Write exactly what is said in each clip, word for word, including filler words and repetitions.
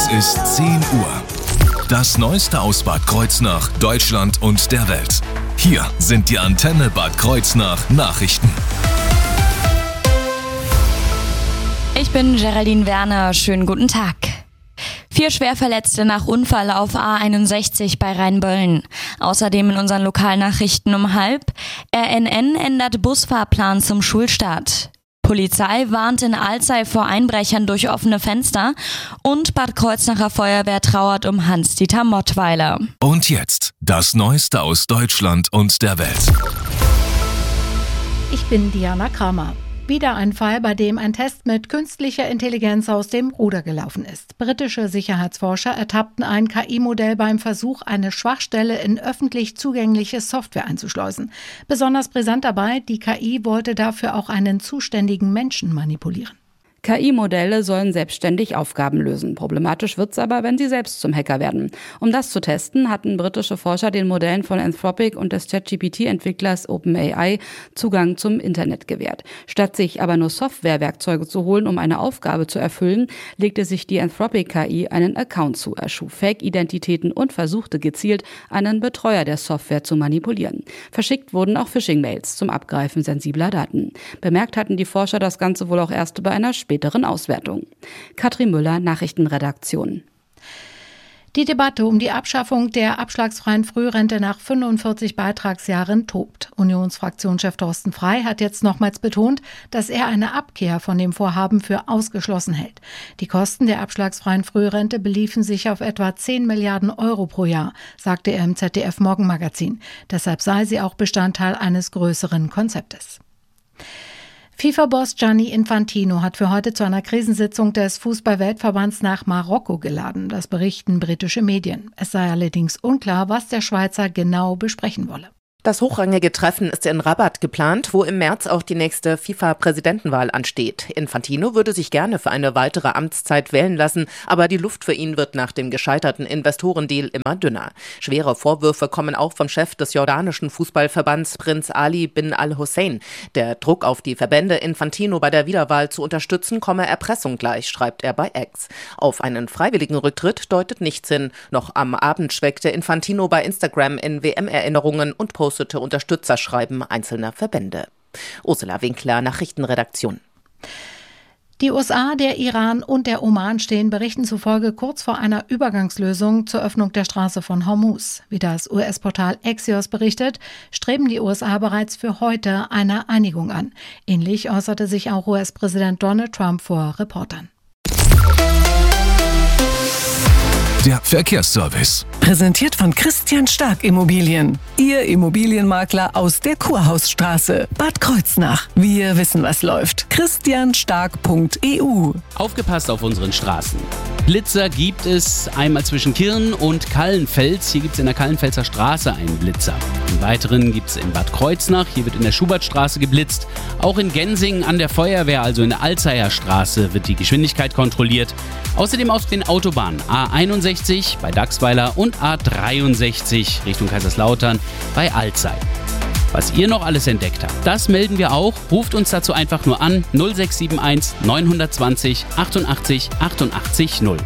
Es ist zehn Uhr. Das Neueste aus Bad Kreuznach, Deutschland und der Welt. Hier sind die Antenne Bad Kreuznach Nachrichten. Ich bin Geraldine Werner. Schönen guten Tag. Vier Schwerverletzte nach Unfall auf A einundsechzig bei Rheinböllen. Außerdem in unseren Lokalnachrichten um halb. R N N ändert Busfahrplan zum Schulstart. Polizei warnt in Alzey vor Einbrechern durch offene Fenster. Und Bad Kreuznacher Feuerwehr trauert um Hans-Dieter Mottweiler. Und jetzt das Neueste aus Deutschland und der Welt. Ich bin Diana Kramer. Wieder ein Fall, bei dem ein Test mit künstlicher Intelligenz aus dem Ruder gelaufen ist. Britische Sicherheitsforscher ertappten ein K I-Modell beim Versuch, eine Schwachstelle in öffentlich zugängliche Software einzuschleusen. Besonders brisant dabei, die K I wollte dafür auch einen zuständigen Menschen manipulieren. K I-Modelle sollen selbstständig Aufgaben lösen. Problematisch wird's aber, wenn sie selbst zum Hacker werden. Um das zu testen, hatten britische Forscher den Modellen von Anthropic und des ChatGPT Entwicklers OpenAI Zugang zum Internet gewährt. Statt sich aber nur Softwarewerkzeuge zu holen, um eine Aufgabe zu erfüllen, legte sich die Anthropic K I einen Account zu, erschuf Fake-Identitäten und versuchte gezielt, einen Betreuer der Software zu manipulieren. Verschickt wurden auch Phishing-Mails zum Abgreifen sensibler Daten. Bemerkt hatten die Forscher das Ganze wohl auch erst bei einer späteren Auswertung. Katrin Müller, Nachrichtenredaktion. Die Debatte um die Abschaffung der abschlagsfreien Frührente nach fünfundvierzig Beitragsjahren tobt. Unionsfraktionschef Thorsten Frey hat jetzt nochmals betont, dass er eine Abkehr von dem Vorhaben für ausgeschlossen hält. Die Kosten der abschlagsfreien Frührente beliefen sich auf etwa zehn Milliarden Euro pro Jahr, sagte er im Z D F Morgenmagazin. Deshalb sei sie auch Bestandteil eines größeren Konzeptes. FIFA-Boss Gianni Infantino hat für heute zu einer Krisensitzung des Fußball-Weltverbands nach Marokko geladen. Das berichten britische Medien. Es sei allerdings unklar, was der Schweizer genau besprechen wolle. Das hochrangige Treffen ist in Rabat geplant, wo im März auch die nächste FIFA-Präsidentenwahl ansteht. Infantino würde sich gerne für eine weitere Amtszeit wählen lassen, aber die Luft für ihn wird nach dem gescheiterten Investorendeal immer dünner. Schwere Vorwürfe kommen auch vom Chef des jordanischen Fußballverbands Prinz Ali bin al-Hussein. Der Druck auf die Verbände, Infantino bei der Wiederwahl zu unterstützen, komme Erpressung gleich, schreibt er bei X. Auf einen freiwilligen Rücktritt deutet nichts hin. Noch am Abend schwelgte Infantino bei Instagram in W M-Erinnerungen und postete Unterstützerschreiben einzelner Verbände. Ursula Winkler, Nachrichtenredaktion. Die U S A, der Iran und der Oman stehen Berichten zufolge kurz vor einer Übergangslösung zur Öffnung der Straße von Hormuz. Wie das U S-Portal Axios berichtet, streben die U S A bereits für heute eine Einigung an. Ähnlich äußerte sich auch U S-Präsident Donald Trump vor Reportern. Der Verkehrsservice. Präsentiert von Christian Stark Immobilien. Ihr Immobilienmakler aus der Kurhausstraße, Bad Kreuznach. Wir wissen, was läuft. christian stark punkt e u. Aufgepasst auf unseren Straßen. Blitzer gibt es einmal zwischen Kirn und Kallenfels. Hier gibt es in der Kallenfelser Straße einen Blitzer. Einen weiteren gibt es in Bad Kreuznach. Hier wird in der Schubertstraße geblitzt. Auch in Gensingen an der Feuerwehr, also in der Alzeyer Straße, wird die Geschwindigkeit kontrolliert. Außerdem auf den Autobahnen A einundsechzig bei Dachsweiler und A dreiundsechzig Richtung Kaiserslautern bei Alzey. Was ihr noch alles entdeckt habt, das melden wir auch. Ruft uns dazu einfach nur an null sechs sieben eins neun zwei null achtundachtzig achtundachtzig null.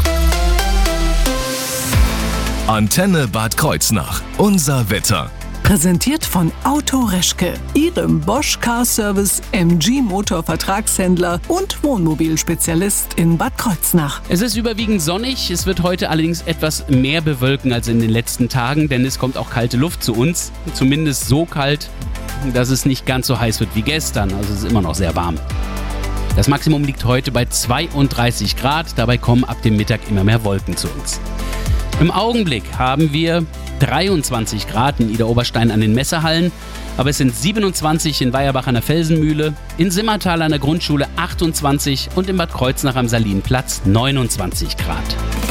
Antenne Bad Kreuznach. Unser Wetter. Präsentiert von Auto Reschke, Ihrem Bosch Car Service M G Motor Vertragshändler und Wohnmobilspezialist in Bad Kreuznach. Es ist überwiegend sonnig, es wird heute allerdings etwas mehr bewölken als in den letzten Tagen, denn es kommt auch kalte Luft zu uns. Zumindest so kalt, dass es nicht ganz so heiß wird wie gestern, also es ist immer noch sehr warm. Das Maximum liegt heute bei zweiunddreißig Grad, dabei kommen ab dem Mittag immer mehr Wolken zu uns. Im Augenblick haben wir dreiundzwanzig Grad in Idar-Oberstein an den Messehallen, aber es sind siebenundzwanzig in Weierbach an der Felsenmühle, in Simmertal an der Grundschule achtundzwanzig und in Bad Kreuznach am Salinplatz neunundzwanzig Grad.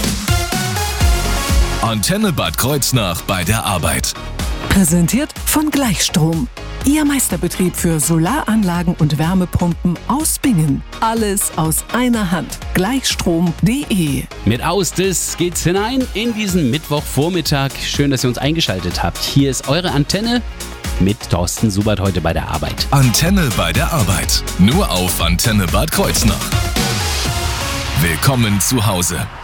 Antenne Bad Kreuznach bei der Arbeit. Präsentiert von Gleichstrom. Ihr Meisterbetrieb für Solaranlagen und Wärmepumpen aus Bingen. Alles aus einer Hand. Gleichstrom punkt de. Mit Ausdiss geht's hinein in diesen Mittwochvormittag. Schön, dass ihr uns eingeschaltet habt. Hier ist eure Antenne mit Thorsten Subert heute bei der Arbeit. Antenne bei der Arbeit. Nur auf Antenne Bad Kreuznach. Willkommen zu Hause.